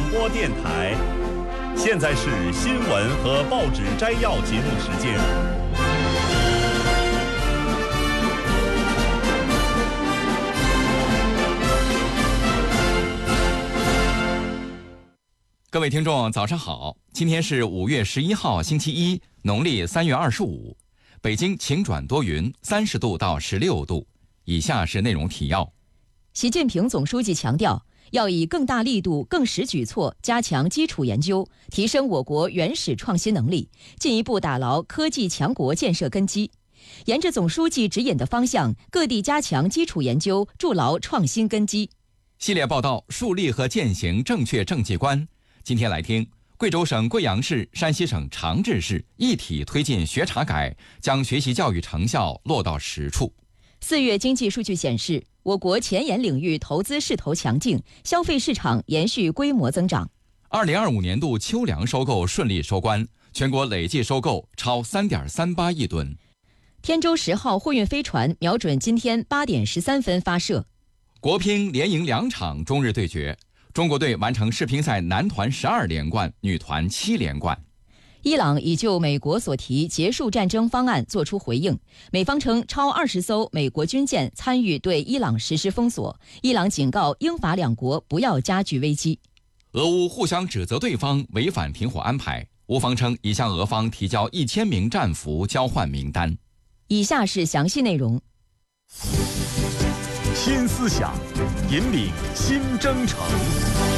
播电台。现在是新闻和报纸摘要节目时间。 各位听众，早上好！今天是5月11号，星期一，农历3月25。北京晴转多云，30度到16度。以下是内容提要。 习近平总书记强调，要以更大力度、更实举措加强基础研究，提升我国原始创新能力，进一步打牢科技强国建设根基。沿着总书记指引的方向，各地加强基础研究，筑牢创新根基。 系列报道：树立和践行正确政绩观。今天来听贵州省贵阳市、山西省长治市一体推进学查改，将学习教育成效落到实处。 4月经济数据显示，我国前沿领域投资势头强劲，消费市场延续规模增长。 2025年度秋粮收购顺利收官，全国累计收购超3.38亿吨。 天舟10号货运飞船瞄准今天8点13分发射。 国乒连赢2场中日对决，中国队完成世乒赛男团12连冠，女团7连冠。 伊朗已就美国所提结束战争方案作出回应，美方称超20艘美国军舰参与对伊朗实施封锁，伊朗警告英法两国不要加剧危机。 俄乌互相指责对方违反停火安排，乌方称已向俄方提交1000名战俘交换名单。 以下是详细内容。 新思想，引领新征程。